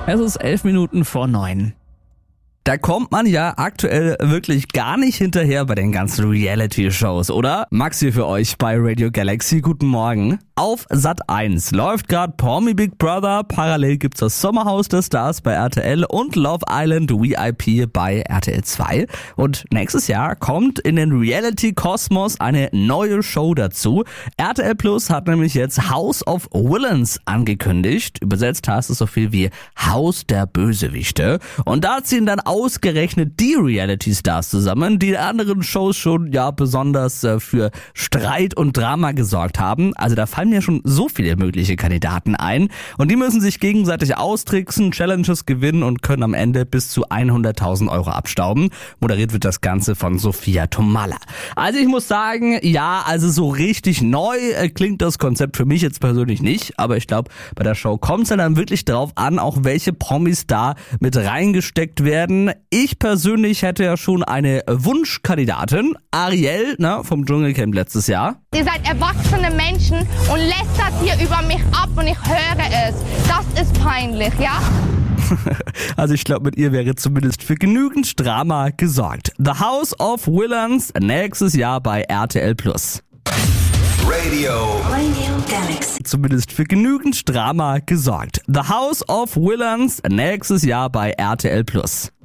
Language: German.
Es ist 11 Minuten vor 9. Da kommt man ja aktuell wirklich gar nicht hinterher bei den ganzen Reality-Shows, oder? Max hier für euch bei Radio Galaxy. Guten Morgen. Auf Sat.1 läuft gerade Promi Big Brother, parallel gibt's das Sommerhaus der Stars bei RTL und Love Island VIP bei RTL 2. Und nächstes Jahr kommt in den Reality-Kosmos eine neue Show dazu. RTL Plus hat nämlich jetzt House of Villains angekündigt. Übersetzt heißt es so viel wie Haus der Bösewichte. Und da ziehen dann ausgerechnet die Reality-Stars zusammen, die in anderen Shows schon besonders für Streit und Drama gesorgt haben. Also da fallen mir schon so viele mögliche Kandidaten ein und die müssen sich gegenseitig austricksen, Challenges gewinnen und können am Ende bis zu 100.000 Euro abstauben. Moderiert wird das Ganze von Sophia Tomalla. Also ich muss sagen, so richtig neu klingt das Konzept für mich jetzt persönlich nicht, aber ich glaube, bei der Show kommt es dann wirklich drauf an, auch welche Promis da mit reingesteckt werden. Ich persönlich hätte ja schon eine Wunschkandidatin, Ariel, vom Dschungelcamp letztes Jahr. Ihr seid erwachsene Menschen und lästert hier über mich ab und ich höre es. Das ist peinlich, ja? Also ich glaube, mit ihr wäre zumindest für genügend Drama gesorgt. The House of Villains nächstes Jahr bei RTL Plus. Radio Galaxy. Zumindest für genügend Drama gesorgt. The House of Villains nächstes Jahr bei RTL Plus.